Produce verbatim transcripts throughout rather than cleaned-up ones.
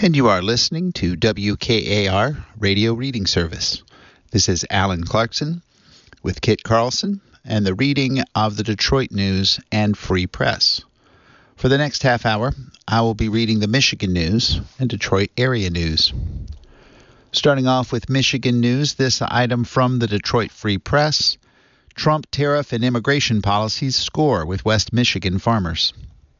And you are listening to W K A R Radio Reading Service. This is Alan Clarkson with Kit Carlson and the reading of the Detroit News and Free Press. For the next half hour, I will be reading the Michigan News and Detroit area news. Starting off with Michigan News, this item from the Detroit Free Press: Trump tariff and immigration policies score with West Michigan farmers.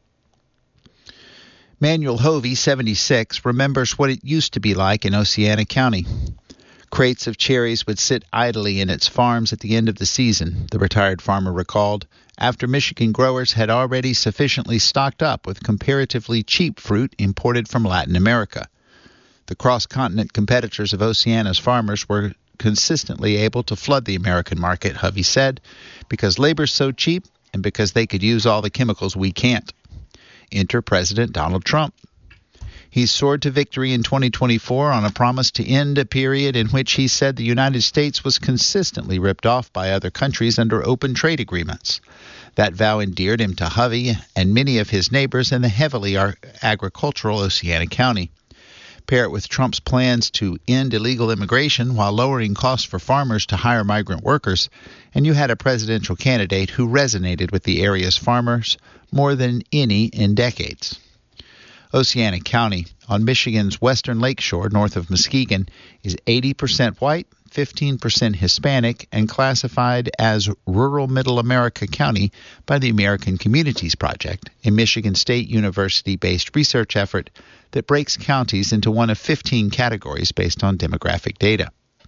Manuel Hovey, seventy-six, remembers what it used to be like in Oceana County. Crates of cherries would sit idly in its farms at the end of the season, the retired farmer recalled, after Michigan growers had already sufficiently stocked up with comparatively cheap fruit imported from Latin America. The cross-continent competitors of Oceana's farmers were consistently able to flood the American market, Hovey said, because labor's so cheap and because they could use all the chemicals we can't. Enter President Donald Trump. He soared to victory in twenty twenty-four on a promise to end a period in which he said the United States was consistently ripped off by other countries under open trade agreements. That vow endeared him to Hovey and many of his neighbors in the heavily agricultural Oceana County. Pair it with Trump's plans to end illegal immigration while lowering costs for farmers to hire migrant workers, and you had a presidential candidate who resonated with the area's farmers more than any in decades. Oceana County, on Michigan's western lakeshore north of Muskegon, is eighty percent white, fifteen percent Hispanic, and classified as Rural Middle America County by the American Communities Project, a Michigan State University-based research effort that breaks counties into one of fifteen categories based on demographic data.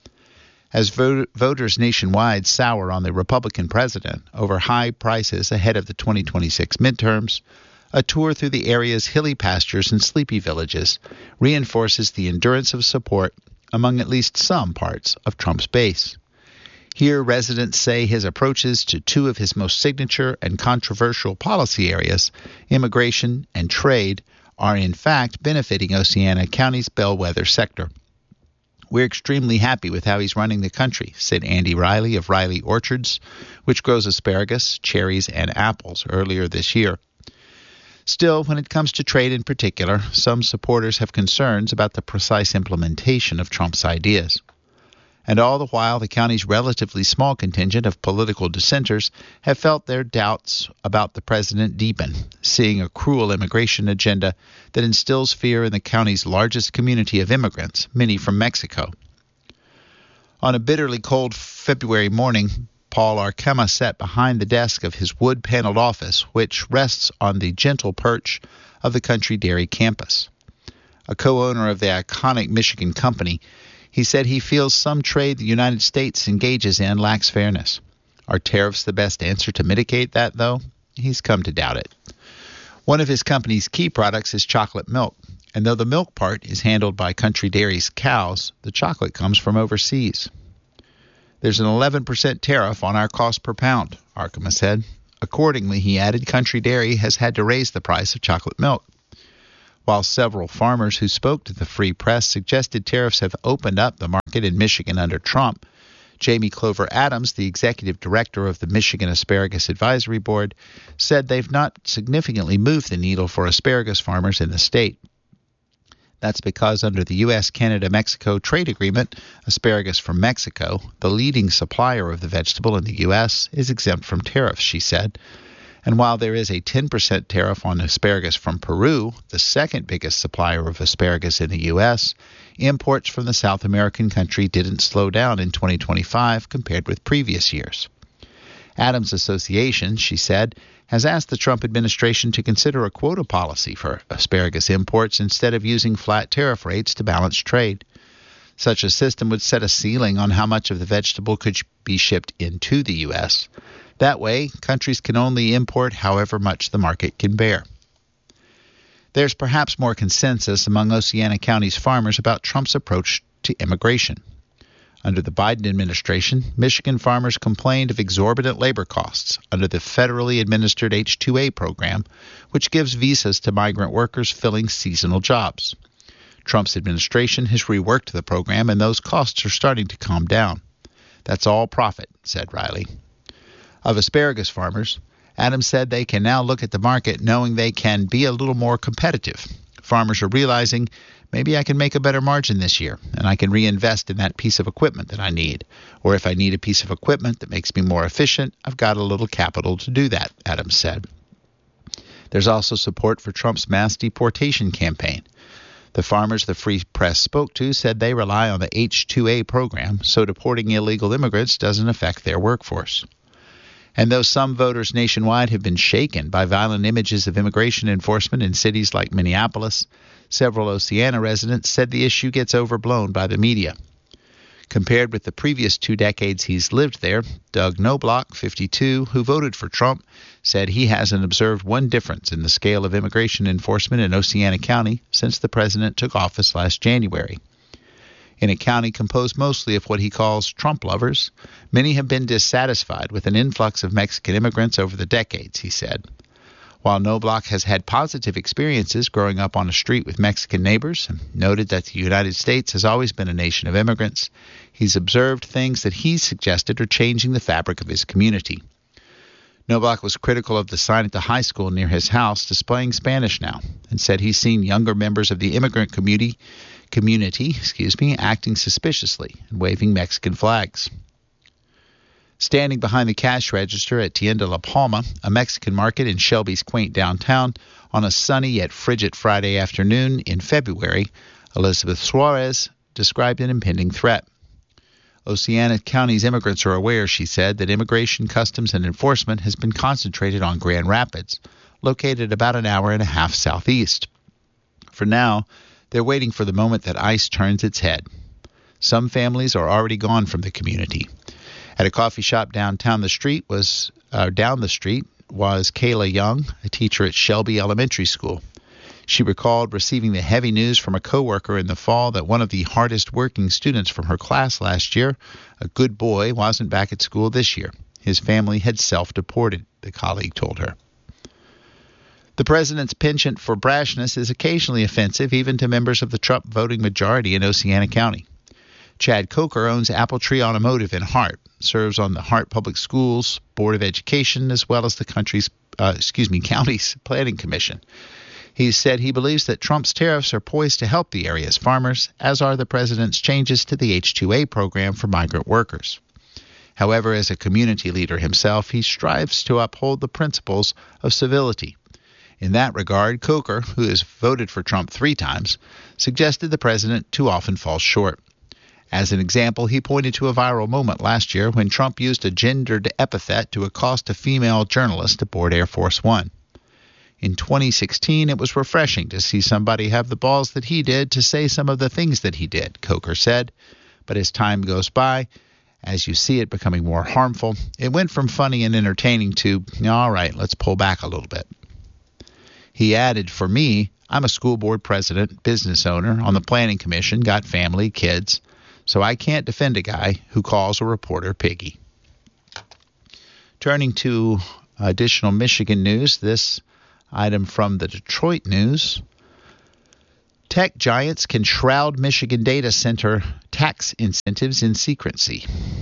As vo- voters nationwide sour on the Republican president over high prices ahead of the twenty twenty-six midterms, a tour through the area's hilly pastures and sleepy villages reinforces the endurance of support among at least some parts of Trump's base. Here, residents say his approaches to two of his most signature and controversial policy areas, immigration and trade, are in fact benefiting Oceana County's bellwether sector. We're extremely happy with how he's running the country, said Andy Riley of Riley Orchards, which grows asparagus, cherries, and apples earlier this year. Still, when it comes to trade in particular, some supporters have concerns about the precise implementation of Trump's ideas. And all the while, the county's relatively small contingent of political dissenters have felt their doubts about the president deepen, seeing a cruel immigration agenda that instills fear in the county's largest community of immigrants, many from Mexico. On a bitterly cold February morning, Paul Arkema sat behind the desk of his wood-paneled office, which rests on the gentle perch of the Country Dairy campus. A co-owner of the iconic Michigan company, he said he feels some trade the United States engages in lacks fairness. Are tariffs the best answer to mitigate that, though? He's come to doubt it. One of his company's key products is chocolate milk, and though the milk part is handled by Country Dairy's cows, the chocolate comes from overseas. There's an eleven percent tariff on our cost per pound, Arkema said. Accordingly, he added, Country Dairy has had to raise the price of chocolate milk. While several farmers who spoke to the Free Press suggested tariffs have opened up the market in Michigan under Trump, Jamie Clover Adams, the executive director of the Michigan Asparagus Advisory Board, said they've not significantly moved the needle for asparagus farmers in the state. That's because under the U S Canada Mexico trade agreement, asparagus from Mexico, the leading supplier of the vegetable in the U S, is exempt from tariffs, she said. And while there is a ten percent tariff on asparagus from Peru, the second biggest supplier of asparagus in the U S, imports from the South American country didn't slow down in twenty twenty-five compared with previous years. Adams Association, she said, has asked the Trump administration to consider a quota policy for asparagus imports instead of using flat tariff rates to balance trade. Such a system would set a ceiling on how much of the vegetable could be shipped into the U S. That way, countries can only import however much the market can bear. There's perhaps more consensus among Oceana County's farmers about Trump's approach to immigration. Under the Biden administration, Michigan farmers complained of exorbitant labor costs under the federally administered H two A program, which gives visas to migrant workers filling seasonal jobs. Trump's administration has reworked the program, and those costs are starting to calm down. That's all profit, said Riley. Of asparagus farmers, Adams said they can now look at the market knowing they can be a little more competitive. farmers are realizing maybe I can make a better margin this year, and I can reinvest in that piece of equipment that I need. Or if I need a piece of equipment that makes me more efficient, I've got a little capital to do that, Adams said. There's also support for Trump's mass deportation campaign. The farmers the Free Press spoke to said they rely on the H two A program, so deporting illegal immigrants doesn't affect their workforce. And though some voters nationwide have been shaken by violent images of immigration enforcement in cities like Minneapolis, several Oceana residents said the issue gets overblown by the media. Compared with the previous two decades he's lived there, Doug Knobloch, fifty-two, who voted for Trump, said he hasn't observed one difference in the scale of immigration enforcement in Oceana County since the president took office last January. In a county composed mostly of what he calls Trump lovers, many have been dissatisfied with an influx of Mexican immigrants over the decades, he said. While Knobloch has had positive experiences growing up on a street with Mexican neighbors and noted that the United States has always been a nation of immigrants, he's observed things that he suggested are changing the fabric of his community. Knobloch was critical of the sign at the high school near his house displaying Spanish now, and said he's seen younger members of the immigrant community, community excuse me, acting suspiciously and waving Mexican flags. Standing behind the cash register at Tienda La Palma, a Mexican market in Shelby's quaint downtown, on a sunny yet frigid Friday afternoon in February, Elizabeth Suarez described an impending threat. Oceana County's immigrants are aware, she said, that immigration, customs, and enforcement has been concentrated on Grand Rapids, located about an hour and a half southeast. For now, they're waiting for the moment that ICE turns its head. Some families are already gone from the community. At a coffee shop downtown the street was uh, down the street was Kayla Young, a teacher at Shelby Elementary School. She recalled receiving the heavy news from a coworker in the fall that one of the hardest working students from her class last year, a good boy, wasn't back at school this year. His family had self-deported, the colleague told her. The president's penchant for brashness is occasionally offensive even to members of the Trump voting majority in Oceana County. Chad Coker owns Appletree Automotive in Hart, serves on the Hart Public Schools Board of Education, as well as the country's, uh, excuse me, county's planning commission. He said he believes that Trump's tariffs are poised to help the area's farmers, as are the president's changes to the H two A program for migrant workers. However, as a community leader himself, he strives to uphold the principles of civility. In that regard, Coker, who has voted for Trump three times, suggested the president too often falls short. As an example, he pointed to a viral moment last year when Trump used a gendered epithet to accost a female journalist aboard Air Force One. In twenty sixteen, it was refreshing to see somebody have the balls that he did to say some of the things that he did, Coker said. But as time goes by, as you see it becoming more harmful, it went from funny and entertaining to, all right, let's pull back a little bit. He added, for me, I'm a school board president, business owner, on the planning commission, got family, kids, so I can't defend a guy who calls a reporter piggy. Turning to additional Michigan news, this item from the Detroit News. Tech giants can shroud Michigan data center tax incentives in secrecy.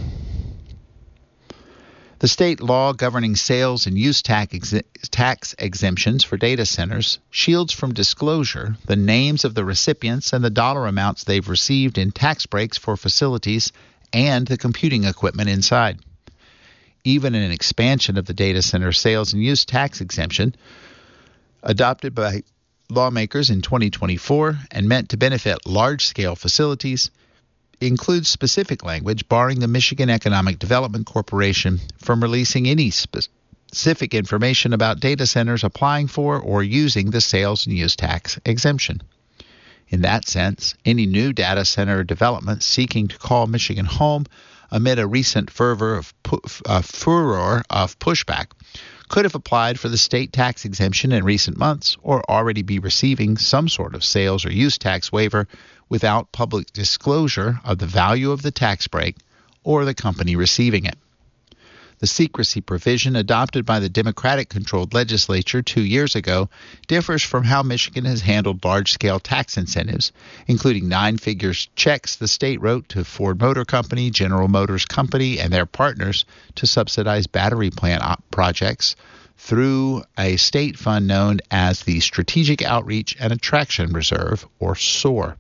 The state law governing sales and use tax, ex- tax exemptions for data centers shields from disclosure the names of the recipients and the dollar amounts they've received in tax breaks for facilities and the computing equipment inside. Even an expansion of the data center sales and use tax exemption, adopted by lawmakers in twenty twenty-four and meant to benefit large-scale facilities, includes specific language barring the Michigan Economic Development Corporation from releasing any specific information about data centers applying for or using the sales and use tax exemption. In that sense, any new data center development seeking to call Michigan home amid a recent fervor of pu- uh, furor of pushback could have applied for the state tax exemption in recent months or already be receiving some sort of sales or use tax waiver without public disclosure of the value of the tax break or the company receiving it. The secrecy provision adopted by the Democratic-controlled legislature two years ago differs from how Michigan has handled large-scale tax incentives, including nine-figure checks the state wrote to Ford Motor Company, General Motors Company, and their partners to subsidize battery plant op- projects through a state fund known as the Strategic Outreach and Attraction Reserve, or SOAR.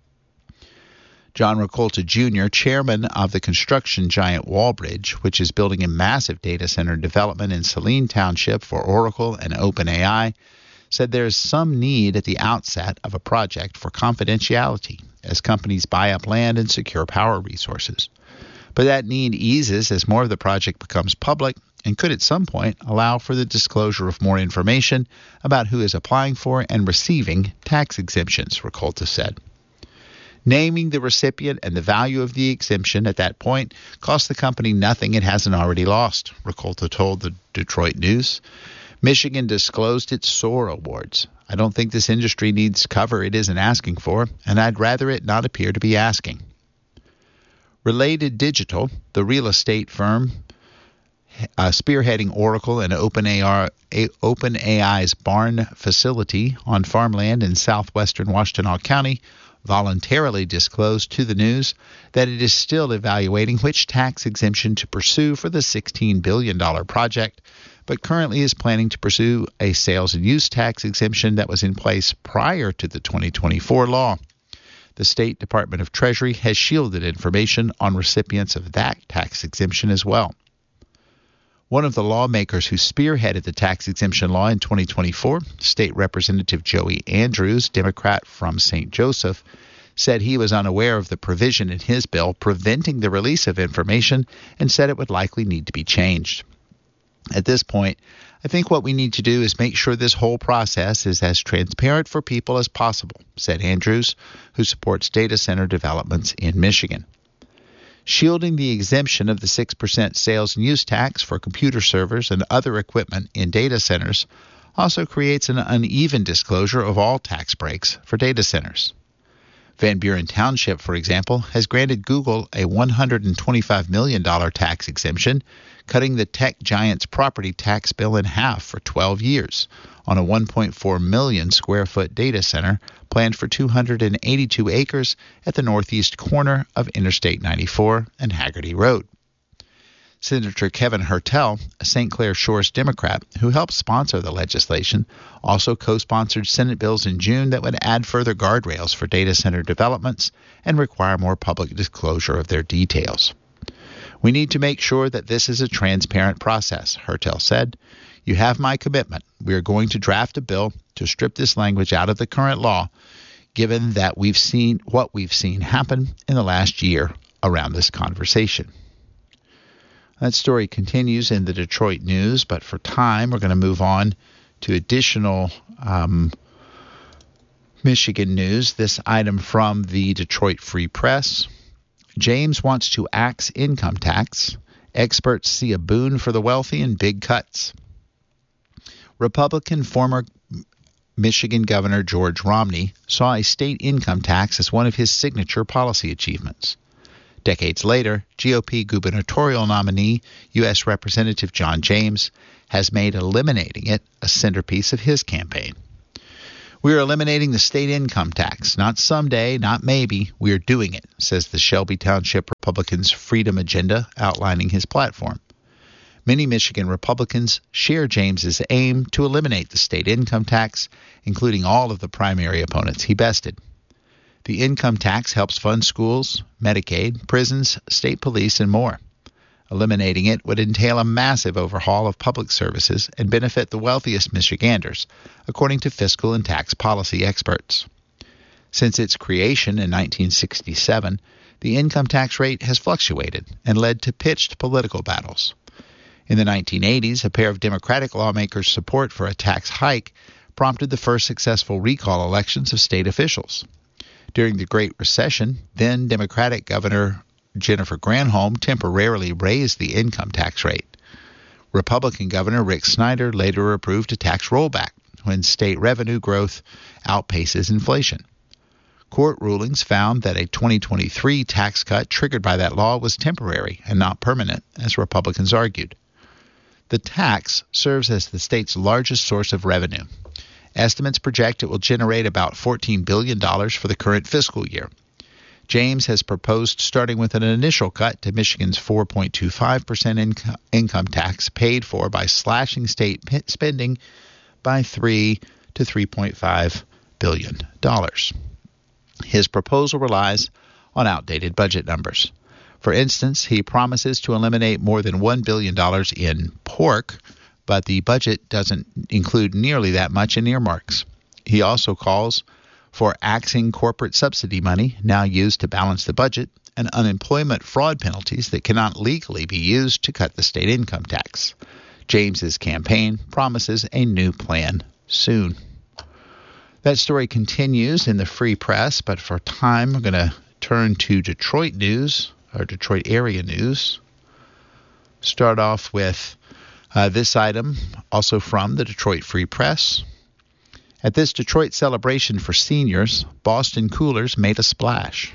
John Rakolta Junior, chairman of the construction giant Wallbridge, which is building a massive data center development in Saline Township for Oracle and OpenAI, said there is some need at the outset of a project for confidentiality as companies buy up land and secure power resources. But that need eases as more of the project becomes public and could at some point allow for the disclosure of more information about who is applying for and receiving tax exemptions, Rakolta said. Naming the recipient and the value of the exemption at that point costs the company nothing it hasn't already lost, Rakolta told the Detroit News. Michigan disclosed its SOAR awards. I don't think this industry needs cover it isn't asking for, and I'd rather it not appear to be asking. Related Digital, the real estate firm uh, spearheading Oracle and OpenAI, OpenAI's barn facility on farmland in southwestern Washtenaw County, voluntarily disclosed to the news that it is still evaluating which tax exemption to pursue for the sixteen billion dollars project, but currently is planning to pursue a sales and use tax exemption that was in place prior to the twenty twenty-four law. The State Department of Treasury has shielded information on recipients of that tax exemption as well. One of the lawmakers who spearheaded the tax exemption law in twenty twenty-four, State Representative Joey Andrews, Democrat from Saint Joseph, said he was unaware of the provision in his bill preventing the release of information and said it would likely need to be changed. At this point, I think what we need to do is make sure this whole process is as transparent for people as possible, said Andrews, who supports data center developments in Michigan. Shielding the exemption of the six percent sales and use tax for computer servers and other equipment in data centers also creates an uneven disclosure of all tax breaks for data centers. Van Buren Township, for example, has granted Google a one hundred twenty-five million dollars tax exemption, cutting the tech giant's property tax bill in half for twelve years on a one point four million square foot data center planned for two hundred eighty-two acres at the northeast corner of Interstate ninety-four and Haggerty Road. Senator Kevin Hertel, a Saint Clair Shores Democrat who helped sponsor the legislation, also co-sponsored Senate bills in June that would add further guardrails for data center developments and require more public disclosure of their details. We need to make sure that this is a transparent process, Hertel said. You have my commitment. We are going to draft a bill to strip this language out of the current law, given that we've seen what we've seen happen in the last year around this conversation. That story continues in the Detroit News, but for time, we're going to move on to additional um, Michigan news. This item from the Detroit Free Press. James wants to axe income tax. Experts see a boon for the wealthy and big cuts. Republican former Michigan Governor George Romney saw a state income tax as one of his signature policy achievements. Decades later, G O P gubernatorial nominee U S Representative John James has made eliminating it a centerpiece of his campaign. We are eliminating the state income tax. Not someday, not maybe. We are doing it, says the Shelby Township Republicans' Freedom Agenda, outlining his platform. Many Michigan Republicans share James's aim to eliminate the state income tax, including all of the primary opponents he bested. The income tax helps fund schools, Medicaid, prisons, state police, and more. Eliminating it would entail a massive overhaul of public services and benefit the wealthiest Michiganders, according to fiscal and tax policy experts. Since its creation in nineteen sixty-seven, the income tax rate has fluctuated and led to pitched political battles. In the nineteen eighties, a pair of Democratic lawmakers' support for a tax hike prompted the first successful recall elections of state officials. During the Great Recession, then Democratic Governor Jennifer Granholm temporarily raised the income tax rate. Republican Governor Rick Snyder later approved a tax rollback when state revenue growth outpaces inflation. Court rulings found that a twenty twenty-three tax cut triggered by that law was temporary and not permanent, as Republicans argued. The tax serves as the state's largest source of revenue. Estimates project it will generate about fourteen billion dollars for the current fiscal year. James has proposed starting with an initial cut to Michigan's four point two five percent inco- income tax paid for by slashing state p- spending by three to three point five billion dollars. His proposal relies on outdated budget numbers. For instance, he promises to eliminate more than one billion dollars in pork, but the budget doesn't include nearly that much in earmarks. He also calls for axing corporate subsidy money now used to balance the budget and unemployment fraud penalties that cannot legally be used to cut the state income tax. James's campaign promises a new plan soon. That story continues in the Free Press, but for time, I'm going to turn to Detroit news, or Detroit area news. Start off with uh, this item, also from the Detroit Free Press. At this Detroit celebration for seniors, Boston Coolers made a splash.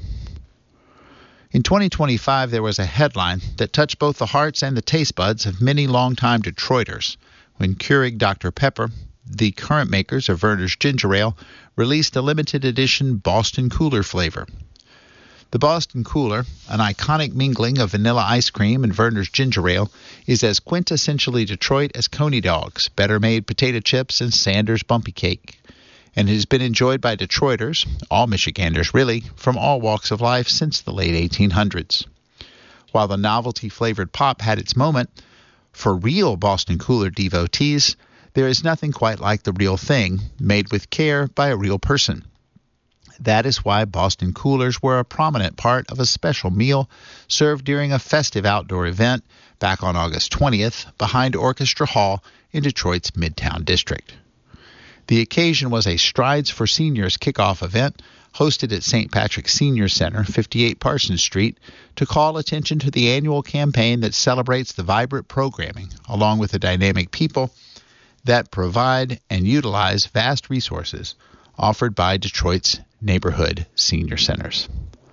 In twenty twenty-five, there was a headline that touched both the hearts and the taste buds of many longtime Detroiters when Keurig Doctor Pepper, the current makers of Vernors Ginger Ale, released a limited edition Boston Cooler flavor. The Boston Cooler, an iconic mingling of vanilla ice cream and Vernors Ginger Ale, is as quintessentially Detroit as Coney Dogs, Better Made potato chips, and Sanders Bumpy Cake, and has been enjoyed by Detroiters, all Michiganders really, from all walks of life since the late eighteen hundreds. While the novelty-flavored pop had its moment, for real Boston Cooler devotees, there is nothing quite like the real thing, made with care by a real person. That is why Boston Coolers were a prominent part of a special meal served during a festive outdoor event back on August twentieth behind Orchestra Hall in Detroit's Midtown District. The occasion was a Strides for Seniors kickoff event hosted at Saint Patrick's Senior Center, fifty-eight Parsons Street, to call attention to the annual campaign that celebrates the vibrant programming, along with the dynamic people that provide and utilize vast resources offered by Detroit's neighborhood senior centers.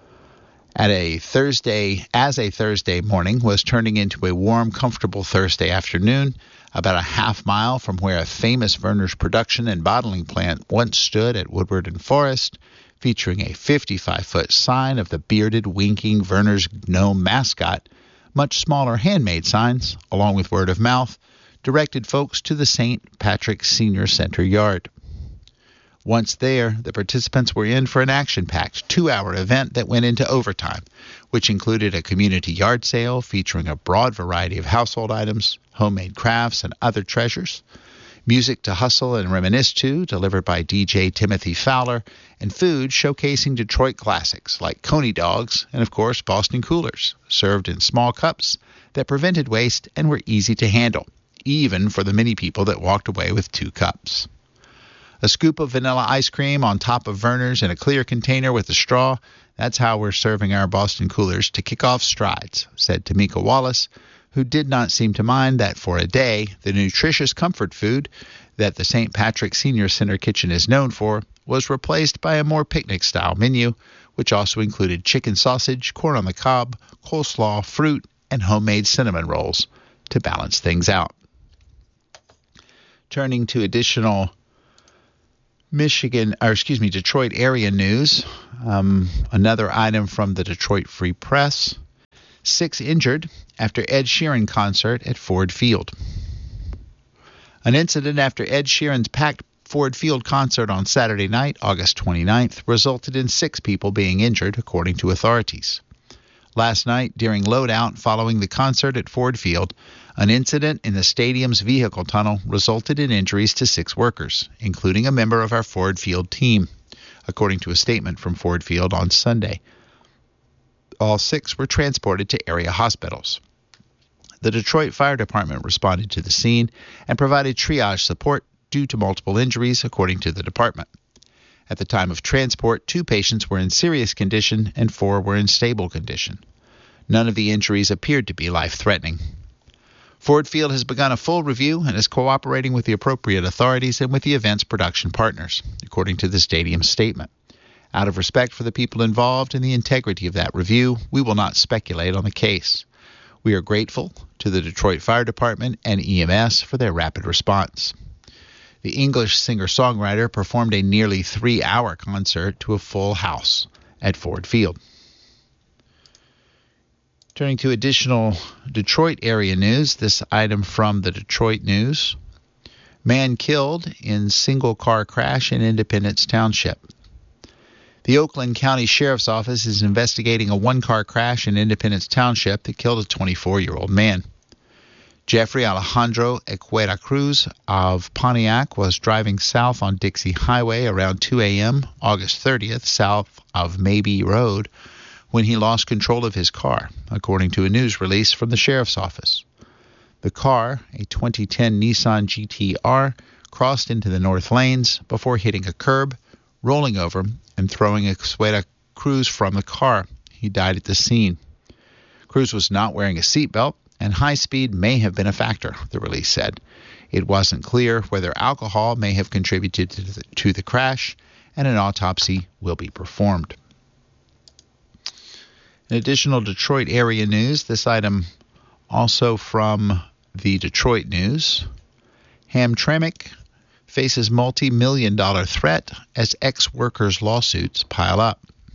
At a Thursday, as a Thursday morning was turning into a warm, comfortable Thursday afternoon, about a half mile from where a famous Vernors production and bottling plant once stood at Woodward and Forest, featuring a fifty-five foot sign of the bearded, winking Vernors gnome mascot, much smaller handmade signs, along with word of mouth, directed folks to the Saint Patrick's Senior Center yard. Once there, the participants were in for an action-packed two-hour event that went into overtime, which included a community yard sale featuring a broad variety of household items, homemade crafts, and other treasures, music to hustle and reminisce to, delivered by D J Timothy Fowler, and food showcasing Detroit classics like Coney Dogs and, of course, Boston Coolers, served in small cups that prevented waste and were easy to handle, even for the many people that walked away with two cups. A scoop of vanilla ice cream on top of Vernors in a clear container with a straw, that's how we're serving our Boston Coolers to kick off Strides, said Tamika Wallace, who did not seem to mind that for a day, the nutritious comfort food that the Saint Patrick Senior Center kitchen is known for was replaced by a more picnic-style menu, which also included chicken sausage, corn on the cob, coleslaw, fruit, and homemade cinnamon rolls to balance things out. Turning to additional Michigan, or excuse me, Detroit area news. Um, another item from the Detroit Free Press. Six injured after Ed Sheeran concert at Ford Field. An incident after Ed Sheeran's packed Ford Field concert on Saturday night, August twenty-ninth, resulted in six people being injured, according to authorities. Last night, during loadout following the concert at Ford Field, an incident in the stadium's vehicle tunnel resulted in injuries to six workers, including a member of our Ford Field team, according to a statement from Ford Field on Sunday. All six were transported to area hospitals. The Detroit Fire Department responded to the scene and provided triage support due to multiple injuries, according to the department. At the time of transport, two patients were in serious condition and four were in stable condition. None of the injuries appeared to be life-threatening. Ford Field has begun a full review and is cooperating with the appropriate authorities and with the event's production partners, according to the stadium's statement. Out of respect for the people involved and the integrity of that review, we will not speculate on the case. We are grateful to the Detroit Fire Department and E M S for their rapid response. The English singer-songwriter performed a nearly three-hour concert to a full house at Ford Field. Turning to additional Detroit area news, this item from the Detroit News. Man killed in single car crash in Independence Township. The Oakland County Sheriff's Office is investigating a one-car crash in Independence Township that killed a twenty-four-year-old man. Jeffrey Alejandro Equera Cruz of Pontiac was driving south on Dixie Highway around two a.m. August thirtieth, south of Mabee Road, when he lost control of his car, according to a news release from the Sheriff's Office. The car, a twenty ten Nissan G T R, crossed into the north lanes before hitting a curb, rolling over, and throwing Equera Cruz from the car. He died at the scene. Cruz was not wearing a seatbelt, and high speed may have been a factor, the release said. It wasn't clear whether alcohol may have contributed to the, to the crash, and an autopsy will be performed. In additional Detroit area news, this item also from the Detroit News. Hamtramck faces multi-million dollar threat as ex-workers' lawsuits pile up.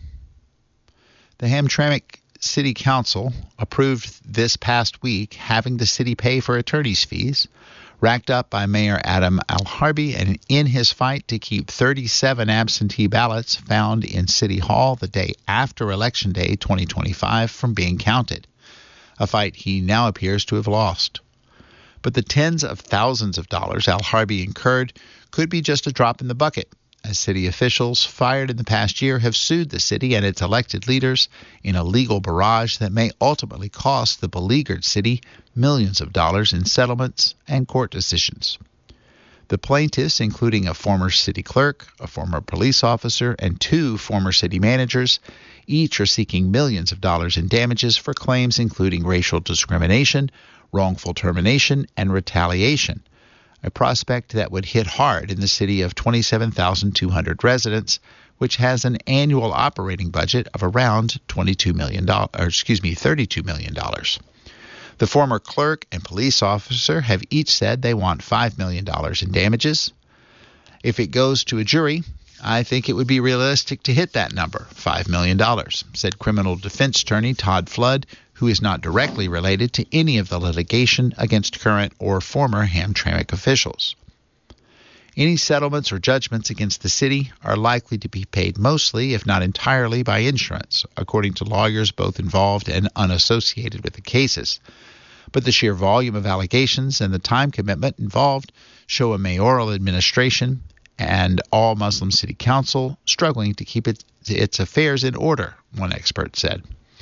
The Hamtramck City Council approved this past week having the city pay for attorney's fees racked up by Mayor Adam Alharbi and in his fight to keep thirty-seven absentee ballots found in City Hall the day after Election Day twenty twenty-five from being counted, a fight he now appears to have lost. But the tens of thousands of dollars Alharbi incurred could be just a drop in the bucket, as city officials fired in the past year have sued the city and its elected leaders in a legal barrage that may ultimately cost the beleaguered city millions of dollars in settlements and court decisions. The plaintiffs, including a former city clerk, a former police officer, and two former city managers, each are seeking millions of dollars in damages for claims including racial discrimination, wrongful termination, and retaliation, a prospect that would hit hard in the city of twenty-seven thousand two hundred residents, which has an annual operating budget of around twenty-two million dollars, or excuse me, thirty-two million dollars. The former clerk and police officer have each said they want five million dollars in damages. If it goes to a jury, I think it would be realistic to hit that number, five million dollars, said criminal defense attorney Todd Flood, who is not directly related to any of the litigation against current or former Hamtramck officials. Any settlements or judgments against the city are likely to be paid mostly, if not entirely, by insurance, according to lawyers both involved and unassociated with the cases. But the sheer volume of allegations and the time commitment involved show a mayoral administration and all Muslim city council struggling to keep it, its affairs in order, one expert said.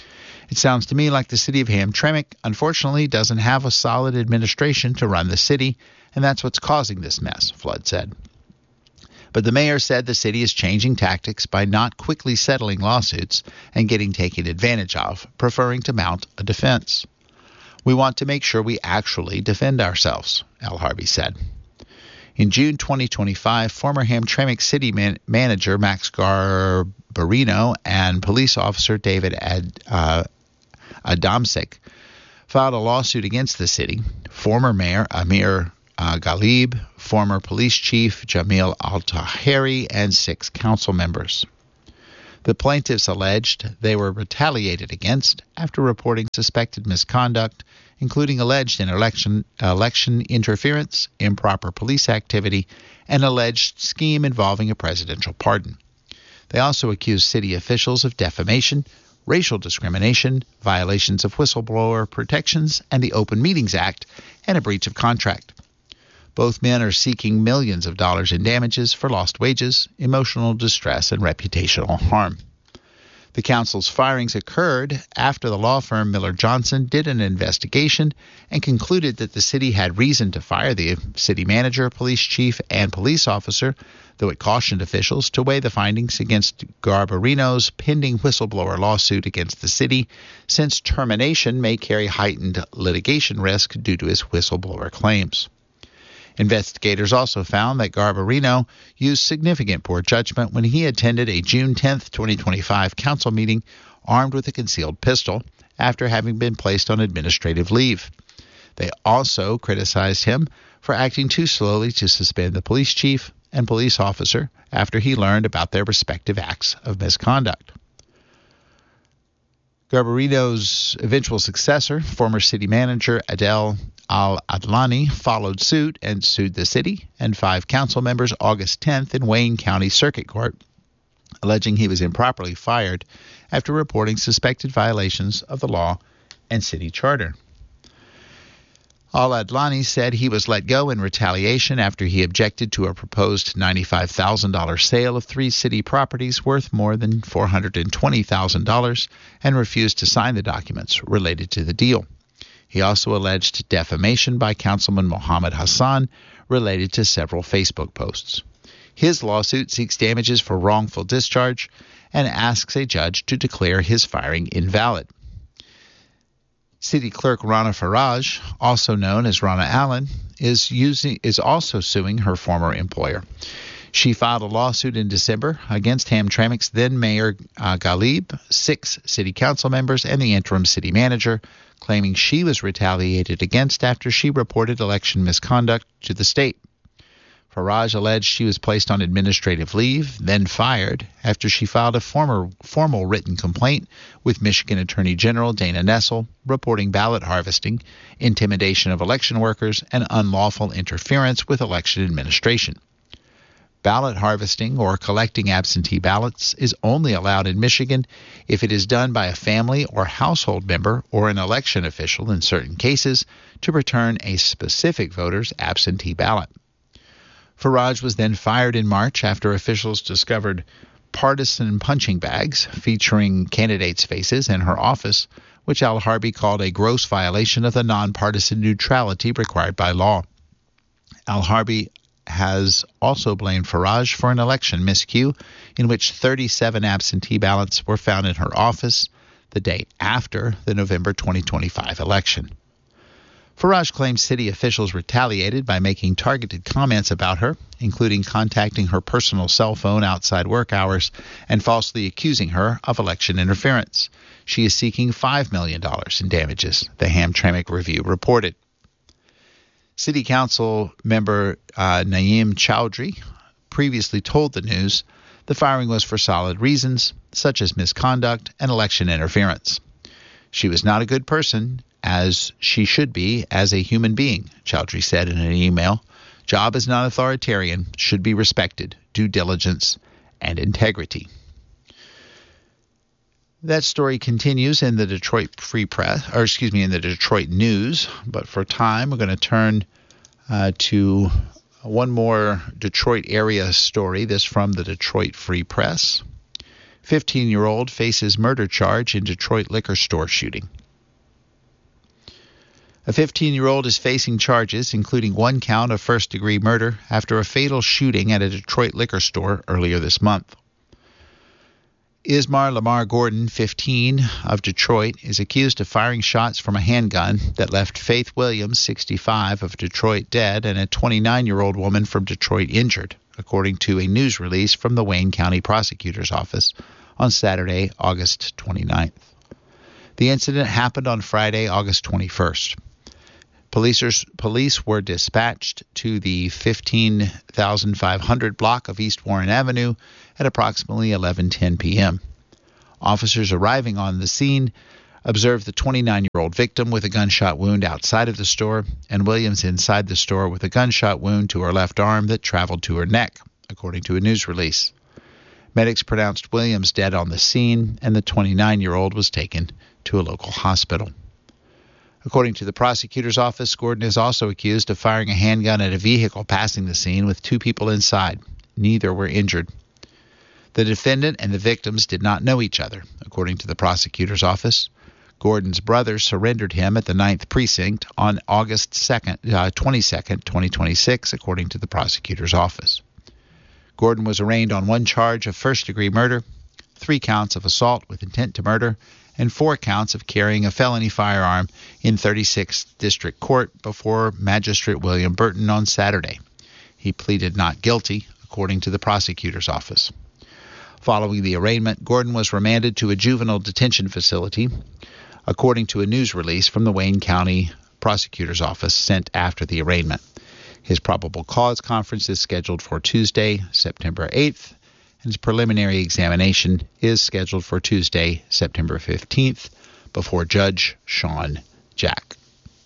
It sounds to me like the city of Hamtramck, unfortunately, doesn't have a solid administration to run the city, and that's what's causing this mess, Flood said. But the mayor said the city is changing tactics by not quickly settling lawsuits and getting taken advantage of, preferring to mount a defense. We want to make sure we actually defend ourselves, Alharbi said. In June twenty twenty-five, former Hamtramck city man- manager Max Garbarino and police officer David Ad, uh, Adamczyk filed a lawsuit against the city, former mayor Amir uh, Ghalib, former police chief Jamil Al-Taheri, and six council members. The plaintiffs alleged they were retaliated against after reporting suspected misconduct, including alleged election, election interference, improper police activity, and alleged scheme involving a presidential pardon. They also accused city officials of defamation, racial discrimination, violations of whistleblower protections and the Open Meetings Act, and a breach of contract. Both men are seeking millions of dollars in damages for lost wages, emotional distress, and reputational harm. The council's firings occurred after the law firm Miller Johnson did an investigation and concluded that the city had reason to fire the city manager, police chief, and police officer, though it cautioned officials to weigh the findings against Garbarino's pending whistleblower lawsuit against the city, since termination may carry heightened litigation risk due to his whistleblower claims. Investigators also found that Garbarino used significant poor judgment when he attended a June tenth, twenty twenty-five council meeting armed with a concealed pistol after having been placed on administrative leave. They also criticized him for acting too slowly to suspend the police chief and police officer after he learned about their respective acts of misconduct. Garbarino's eventual successor, former city manager Adel Al-Adlani, followed suit and sued the city and five council members August tenth in Wayne County Circuit Court, alleging he was improperly fired after reporting suspected violations of the law and city charter. Al-Adlani said he was let go in retaliation after he objected to a proposed ninety-five thousand dollars sale of three city properties worth more than four hundred twenty thousand dollars and refused to sign the documents related to the deal. He also alleged defamation by Councilman Mohammed Hassan related to several Facebook posts. His lawsuit seeks damages for wrongful discharge and asks a judge to declare his firing invalid. City Clerk Rana Faraj, also known as Rana Allen, is using is also suing her former employer. She filed a lawsuit in December against Hamtramck's then Mayor uh, Ghalib, six city council members, and the interim city manager, claiming she was retaliated against after she reported election misconduct to the state. Faraj alleged she was placed on administrative leave, then fired, after she filed a former, formal written complaint with Michigan Attorney General Dana Nessel, reporting ballot harvesting, intimidation of election workers, and unlawful interference with election administration. Ballot harvesting, or collecting absentee ballots, is only allowed in Michigan if it is done by a family or household member or an election official in certain cases to return a specific voter's absentee ballot. Faraj was then fired in March after officials discovered partisan punching bags featuring candidates' faces in her office, which Al-Harbi called a gross violation of the nonpartisan neutrality required by law. Al-Harbi has also blamed Faraj for an election miscue in which thirty-seven absentee ballots were found in her office the day after the November twenty twenty-five election. Faraj claims city officials retaliated by making targeted comments about her, including contacting her personal cell phone outside work hours and falsely accusing her of election interference. She is seeking five million dollars in damages, the Hamtramck Review reported. City Council member uh, Naeem Chowdhury previously told the news the firing was for solid reasons, such as misconduct and election interference. She was not a good person, as she should be as a human being, Chowdhury said in an email. Job is non-authoritarian, should be respected, due diligence, and integrity. That story continues in the Detroit Free Press, or excuse me, in the Detroit News. But for time, we're going to turn uh, to one more Detroit area story. This from the Detroit Free Press. fifteen-year-old faces murder charge in Detroit liquor store shooting. A fifteen-year-old is facing charges, including one count of first-degree murder, after a fatal shooting at a Detroit liquor store earlier this month. Ismar Lamar Gordon, fifteen, of Detroit, is accused of firing shots from a handgun that left Faith Williams, sixty-five, of Detroit dead and a twenty-nine-year-old woman from Detroit injured, according to a news release from the Wayne County Prosecutor's Office on Saturday, August twenty-ninth. The incident happened on Friday, August twenty-first. Police, police were dispatched to the fifteen thousand five hundred block of East Warren Avenue at approximately eleven ten p.m. Officers arriving on the scene observed the twenty-nine-year-old victim with a gunshot wound outside of the store and Williams inside the store with a gunshot wound to her left arm that traveled to her neck, according to a news release. Medics pronounced Williams dead on the scene, and the twenty-nine-year-old was taken to a local hospital. According to the prosecutor's office, Gordon is also accused of firing a handgun at a vehicle passing the scene with two people inside. Neither were injured. The defendant and the victims did not know each other, according to the prosecutor's office. Gordon's brother surrendered him at the ninth Precinct on August second, uh, twenty-second, twenty twenty-six, according to the prosecutor's office. Gordon was arraigned on one charge of first-degree murder, three counts of assault with intent to murder, and four counts of carrying a felony firearm in thirty-sixth District Court before Magistrate William Burton on Saturday. He pleaded not guilty, according to the prosecutor's office. Following the arraignment, Gordon was remanded to a juvenile detention facility, according to a news release from the Wayne County Prosecutor's Office sent after the arraignment. His probable cause conference is scheduled for Tuesday, September eighth, and his preliminary examination is scheduled for Tuesday, September fifteenth, before Judge Sean Jack.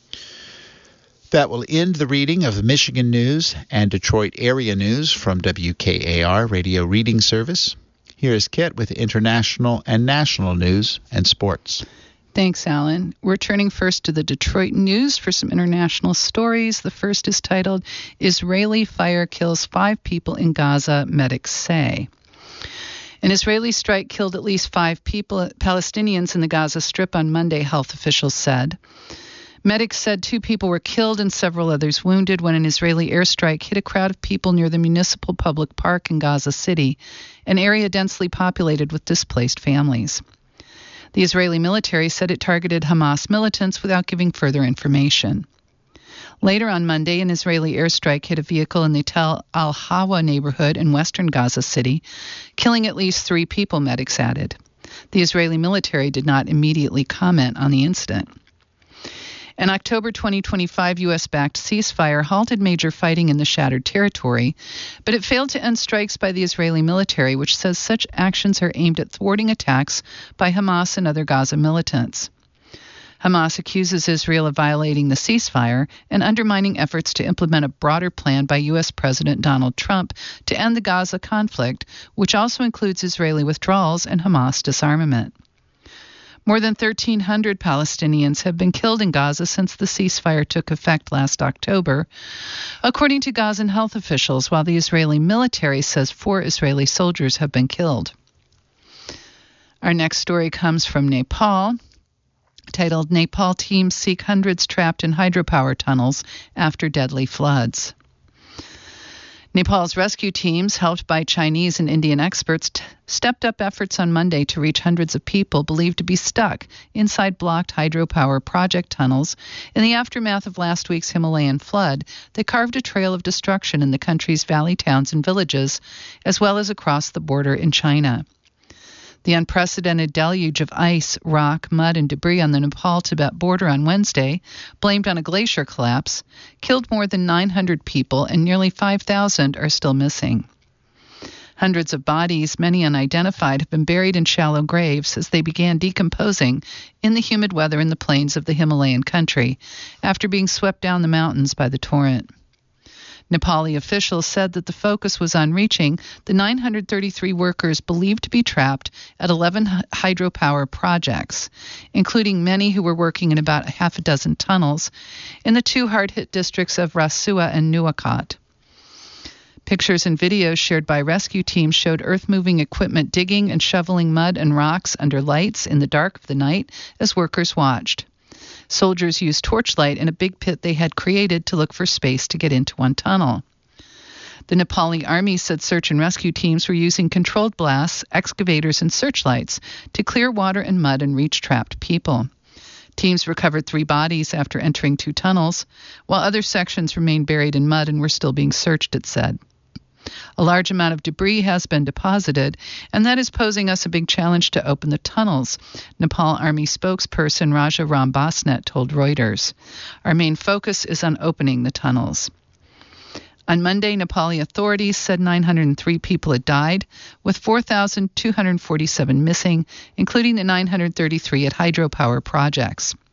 That will end the reading of the Michigan News and Detroit area news from W K A R Radio Reading Service. Here is Kit with international and national news and sports. Thanks, Alan. We're turning first to the Detroit News for some international stories. The first is titled, Israeli Fire Kills Five People in Gaza, Medics Say. An Israeli strike killed at least five people, Palestinians in the Gaza Strip on Monday, health officials said. Medics said two people were killed and several others wounded when an Israeli airstrike hit a crowd of people near the municipal public park in Gaza City, an area densely populated with displaced families. The Israeli military said it targeted Hamas militants without giving further information. Later on Monday, an Israeli airstrike hit a vehicle in the Tel Al-Hawa neighborhood in western Gaza City, killing at least three people, medics added. The Israeli military did not immediately comment on the incident. An October twenty twenty-five U S-backed ceasefire halted major fighting in the shattered territory, but it failed to end strikes by the Israeli military, which says such actions are aimed at thwarting attacks by Hamas and other Gaza militants. Hamas accuses Israel of violating the ceasefire and undermining efforts to implement a broader plan by U S President Donald Trump to end the Gaza conflict, which also includes Israeli withdrawals and Hamas disarmament. More than thirteen hundred Palestinians have been killed in Gaza since the ceasefire took effect last October, according to Gazan health officials, while the Israeli military says four Israeli soldiers have been killed. Our next story comes from Nepal, titled Nepal Teams Seek Hundreds Trapped in Hydropower Tunnels After Deadly Floods. Nepal's rescue teams, helped by Chinese and Indian experts, t- stepped up efforts on Monday to reach hundreds of people believed to be stuck inside blocked hydropower project tunnels in the aftermath of last week's Himalayan flood that carved a trail of destruction in the country's valley towns and villages, as well as across the border in China. The unprecedented deluge of ice, rock, mud, and debris on the Nepal-Tibet border on Wednesday, blamed on a glacier collapse, killed more than nine hundred people and nearly five thousand are still missing. Hundreds of bodies, many unidentified, have been buried in shallow graves as they began decomposing in the humid weather in the plains of the Himalayan country after being swept down the mountains by the torrent. Nepali officials said that the focus was on reaching the nine hundred thirty-three workers believed to be trapped at eleven hydropower projects, including many who were working in about half a dozen tunnels in the two hard-hit districts of Rasua and Nuwakot. Pictures and videos shared by rescue teams showed earth-moving equipment digging and shoveling mud and rocks under lights in the dark of the night as workers watched. Soldiers used torchlight in a big pit they had created to look for space to get into one tunnel. The Nepali army said search and rescue teams were using controlled blasts, excavators, and searchlights to clear water and mud and reach trapped people. Teams recovered three bodies after entering two tunnels, while other sections remained buried in mud and were still being searched, it said. A large amount of debris has been deposited, and that is posing us a big challenge to open the tunnels, Nepal Army spokesperson Raja Ram Basnet told Reuters. Our main focus is on opening the tunnels. On Monday, Nepali authorities said nine hundred three people had died, with four thousand two hundred forty-seven missing, including the nine hundred thirty-three at hydropower projects.